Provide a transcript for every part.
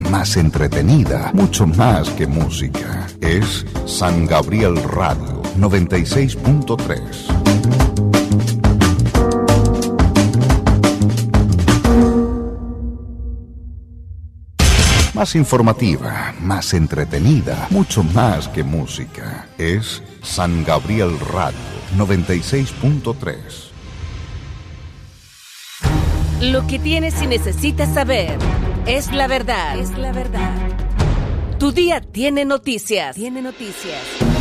más entretenida, mucho más que música. Es San Gabriel Radio 96.3. Más informativa, más entretenida, mucho más que música. Es San Gabriel Radio 96.3. Lo que tienes y necesitas saber es la verdad. Es la verdad. Tu día tiene noticias. Tiene noticias.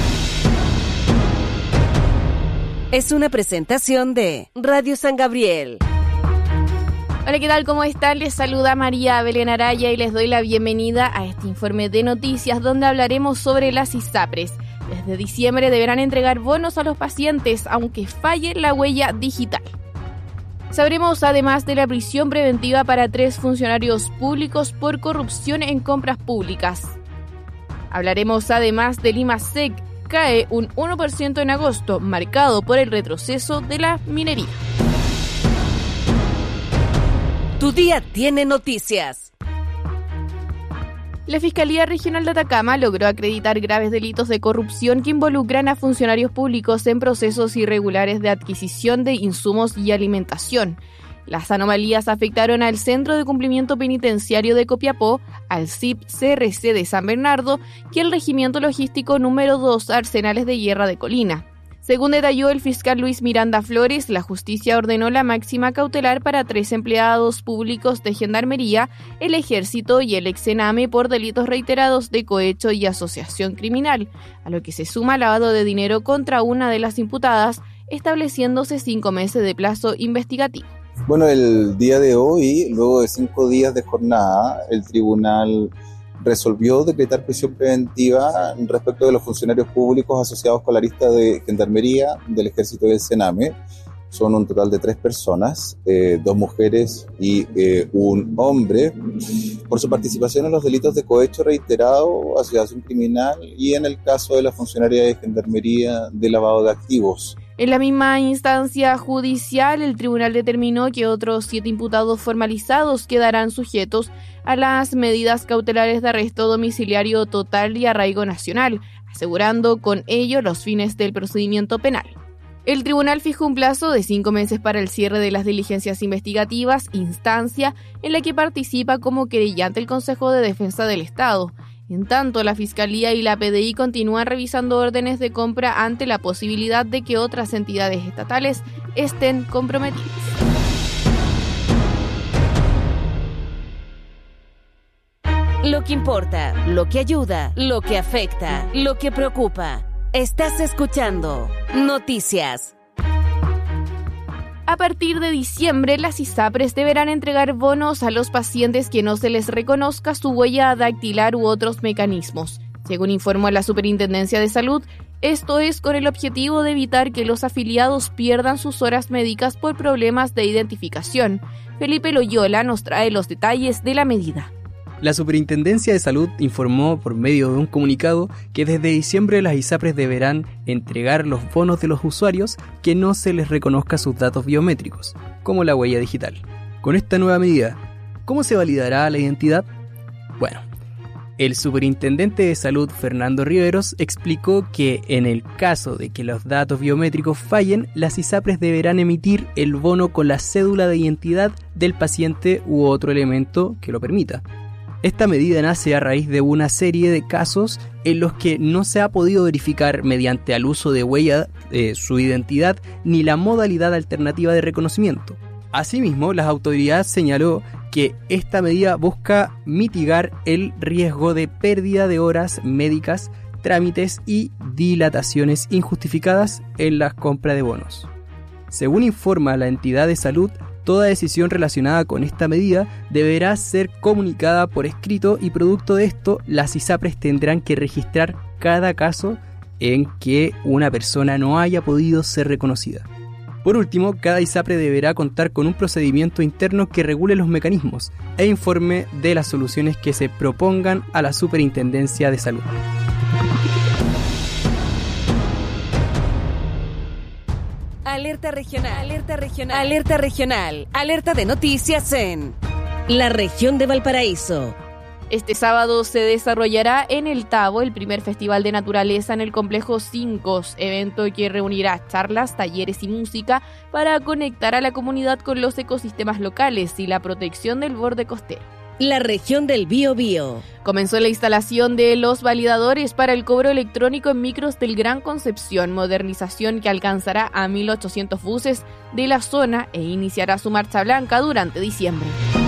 Es una presentación de Radio San Gabriel. Hola, ¿qué tal? ¿Cómo están? Les saluda María Belén Araya y les doy la bienvenida a este informe de noticias donde hablaremos sobre las ISAPRES. Desde diciembre deberán entregar bonos a los pacientes aunque falle la huella digital. Sabremos además de la prisión preventiva para 3 funcionarios públicos por corrupción en compras públicas. Hablaremos además del IMASEC, cae un 1% en agosto, marcado por el retroceso de la minería. Tu día tiene noticias. La Fiscalía Regional de Atacama logró acreditar graves delitos de corrupción que involucran a funcionarios públicos en procesos irregulares de adquisición de insumos y alimentación. Las anomalías afectaron al Centro de Cumplimiento Penitenciario de Copiapó, al CIP-CRC de San Bernardo y al Regimiento Logístico número 2 Arsenales de Guerra de Colina. Según detalló el fiscal Luis Miranda Flores, la justicia ordenó la máxima cautelar para 3 empleados públicos de Gendarmería, el Ejército y el ex-Sename por delitos reiterados de cohecho y asociación criminal, a lo que se suma lavado de dinero contra una de las imputadas, estableciéndose 5 meses de plazo investigativo. Bueno, el día de hoy, luego de 5 días de jornada, el tribunal resolvió decretar prisión preventiva respecto de los funcionarios públicos asociados con la lista de Gendarmería, del Ejército y del Sename. Son un total de 3 personas, 2 mujeres y un hombre, por su participación en los delitos de cohecho reiterado, asociación criminal y en el caso de la funcionaria de Gendarmería de lavado de activos. En la misma instancia judicial, el tribunal determinó que otros 7 imputados formalizados quedarán sujetos a las medidas cautelares de arresto domiciliario total y arraigo nacional, asegurando con ello los fines del procedimiento penal. El tribunal fijó un plazo de 5 meses para el cierre de las diligencias investigativas, instancia en la que participa como querellante el Consejo de Defensa del Estado. En tanto, la Fiscalía y la PDI continúan revisando órdenes de compra ante la posibilidad de que otras entidades estatales estén comprometidas. Lo que importa, lo que ayuda, lo que afecta, lo que preocupa. Estás escuchando Noticias. A partir de diciembre, las ISAPRES deberán entregar bonos a los pacientes que no se les reconozca su huella dactilar u otros mecanismos. Según informó la Superintendencia de Salud, esto es con el objetivo de evitar que los afiliados pierdan sus horas médicas por problemas de identificación. Felipe Loyola nos trae los detalles de la medida. La Superintendencia de Salud informó por medio de un comunicado que desde diciembre las ISAPRES deberán entregar los bonos de los usuarios que no se les reconozca sus datos biométricos, como la huella digital. Con esta nueva medida, ¿cómo se validará la identidad? Bueno, el Superintendente de Salud, Fernando Riveros, explicó que en el caso de que los datos biométricos fallen, las ISAPRES deberán emitir el bono con la cédula de identidad del paciente u otro elemento que lo permita. Esta medida nace a raíz de una serie de casos en los que no se ha podido verificar mediante el uso de huella su identidad ni la modalidad alternativa de reconocimiento. Asimismo, las autoridades señaló que esta medida busca mitigar el riesgo de pérdida de horas médicas, trámites y dilataciones injustificadas en la compra de bonos. Según informa la entidad de salud, toda decisión relacionada con esta medida deberá ser comunicada por escrito y producto de esto, las ISAPRES tendrán que registrar cada caso en que una persona no haya podido ser reconocida. Por último, cada ISAPRE deberá contar con un procedimiento interno que regule los mecanismos e informe de las soluciones que se propongan a la Superintendencia de Salud. Alerta regional, alerta regional, alerta regional, alerta de noticias en la región de Valparaíso. Este sábado se desarrollará en El Tabo el primer Festival de Naturaleza en el Complejo Cincos, evento que reunirá charlas, talleres y música para conectar a la comunidad con los ecosistemas locales y la protección del borde costero. La región del Biobío. Comenzó la instalación de los validadores para el cobro electrónico en micros del Gran Concepción, modernización que alcanzará a 1.800 buses de la zona e iniciará su marcha blanca durante diciembre.